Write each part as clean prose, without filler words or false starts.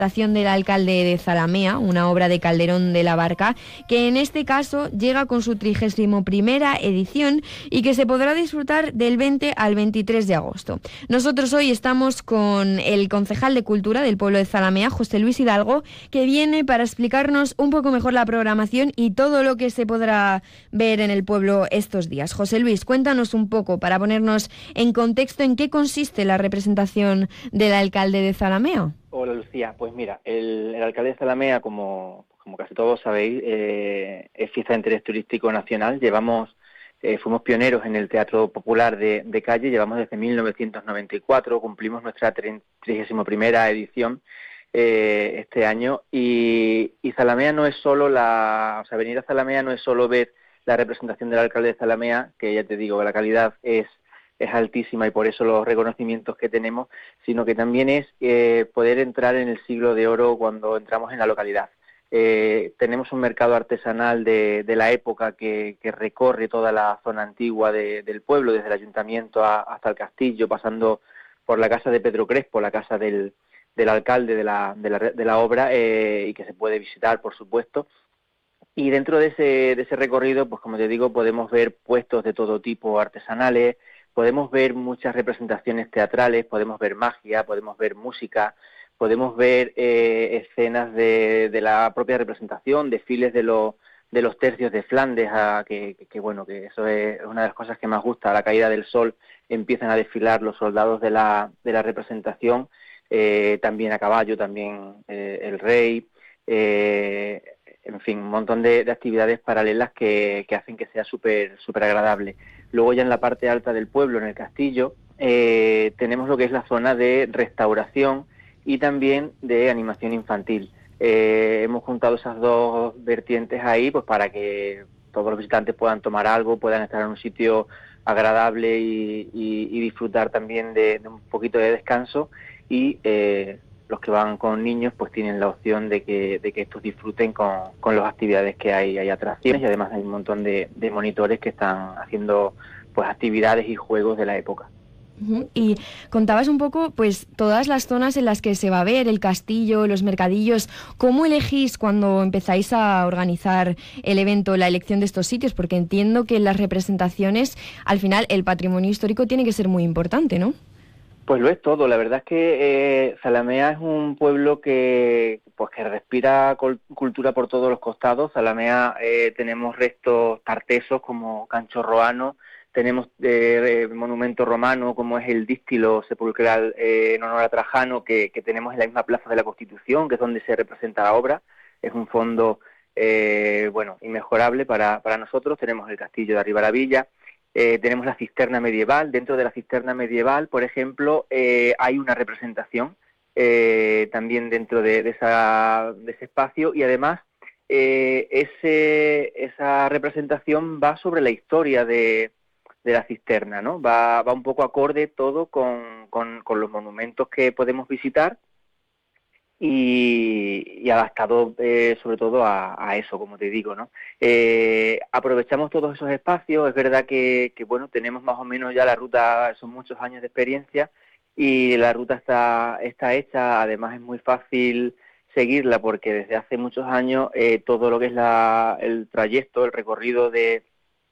representación del alcalde de Zalamea, una obra de Calderón de la Barca, que en este caso llega con su 31ª edición y que se podrá disfrutar del 20 al 23 de agosto. Nosotros hoy estamos con el concejal de Cultura del pueblo de Zalamea, José Luis Hidalgo, que viene para explicarnos un poco mejor la programación y todo lo que se podrá ver en el pueblo estos días. José Luis, cuéntanos un poco, para ponernos en contexto, en qué consiste la representación del alcalde de Zalamea. Hola Lucía, pues mira, el alcalde de Zalamea, como casi todos sabéis, es fiesta de interés turístico nacional. Fuimos pioneros en el teatro popular de calle, llevamos desde 1994, cumplimos nuestra 31ª edición este año, y Zalamea no es solo venir a Zalamea no es solo ver la representación del alcalde de Zalamea, que ya te digo, la calidad es altísima y por eso los reconocimientos que tenemos, sino que también es poder entrar en el siglo de oro cuando entramos en la localidad. Tenemos un mercado artesanal de la época que recorre toda la zona antigua del pueblo, desde el ayuntamiento hasta el castillo, pasando por la casa de Pedro Crespo, la casa del alcalde de la obra, y que se puede visitar, por supuesto. Y dentro de ese recorrido, pues como te digo, podemos ver puestos de todo tipo artesanales, podemos ver muchas representaciones teatrales, podemos ver magia, podemos ver música, podemos ver escenas de la propia representación, desfiles de los tercios de Flandes, que eso es una de las cosas que más gusta. A la caída del sol empiezan a desfilar los soldados de la representación, también a caballo, también el rey, en fin, un montón de actividades paralelas que hacen que sea súper agradable. Luego ya en la parte alta del pueblo, en el castillo, tenemos lo que es la zona de restauración y también de animación infantil. Hemos juntado esas dos vertientes ahí, pues para que todos los visitantes puedan tomar algo, puedan estar en un sitio agradable y disfrutar también de un poquito de descanso, y los que van con niños pues tienen la opción de que estos disfruten con las actividades que hay atracciones, y además hay un montón de monitores que están haciendo pues actividades y juegos de la época. Y contabas un poco, pues, todas las zonas en las que se va a ver, el castillo, los mercadillos. ¿Cómo elegís cuando empezáis a organizar el evento, la elección de estos sitios? Porque entiendo que en las representaciones, al final, el patrimonio histórico tiene que ser muy importante, ¿no? Pues lo es todo. La verdad es que Zalamea es un pueblo que respira cultura por todos los costados. Zalamea tenemos restos tartesos como Cancho Roano, tenemos monumento romano como es el dístilo sepulcral en honor a Trajano, que tenemos en la misma plaza de la Constitución, que es donde se representa la obra. Es un fondo inmejorable para nosotros. Tenemos el castillo de Arriba-la-Villa. Tenemos la cisterna medieval. Dentro de la cisterna medieval, por ejemplo, hay una representación también dentro de ese espacio, y además esa representación va sobre la historia de la cisterna, ¿no? Va un poco acorde todo con los monumentos que podemos visitar, y adaptado sobre todo a eso, como te digo, ¿no? Aprovechamos todos esos espacios. Es verdad que tenemos más o menos ya la ruta, son muchos años de experiencia, y la ruta está hecha. Además es muy fácil seguirla porque desde hace muchos años todo lo que es el trayecto, el recorrido de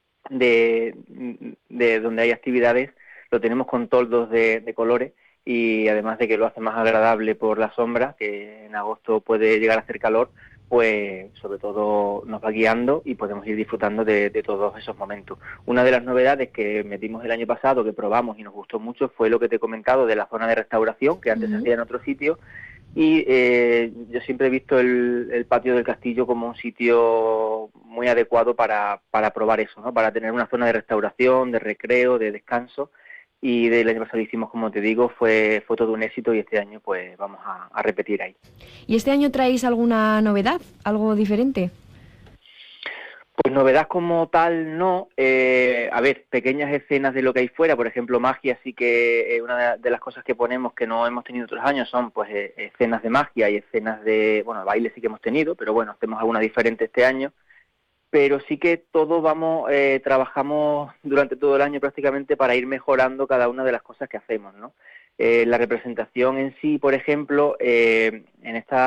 donde hay actividades, lo tenemos con toldos de colores, y además de que lo hace más agradable por la sombra, que en agosto puede llegar a hacer calor, pues sobre todo nos va guiando y podemos ir disfrutando de todos esos momentos. Una de las novedades que metimos el año pasado, que probamos y nos gustó mucho, fue lo que te he comentado de la zona de restauración, que antes se hacía en otro sitio, y yo siempre he visto el patio del castillo como un sitio muy adecuado para probar eso, ¿no? Para tener una zona de restauración, de recreo, de descanso. Y del año pasado lo hicimos, como te digo, fue todo un éxito, y este año pues vamos a repetir ahí. ¿Y este año traéis alguna novedad, algo diferente? Pues novedad como tal no. A ver, pequeñas escenas de lo que hay fuera, por ejemplo magia. Sí que una de las cosas que ponemos que no hemos tenido otros años son pues escenas de magia y escenas de, baile sí que hemos tenido, pero bueno, hacemos alguna diferente este año. Pero sí que trabajamos durante todo el año prácticamente para ir mejorando cada una de las cosas que hacemos, ¿no? La representación en sí, por ejemplo, en esta